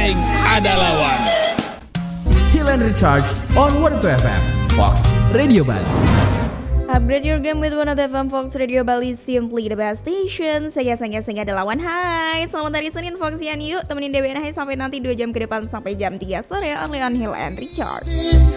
aing ada lawan. Heal and Recharge on 102 FM Fox Radio Bali. Upgrade your game with 102 FM Fox Radio Bali, simply the best station. Saya ada lawan. Hai, selamat hari Senin Foxian. Yuk temenin DBN sampai nanti 2 jam ke depan sampai jam 3 sore only on Heal and Recharge.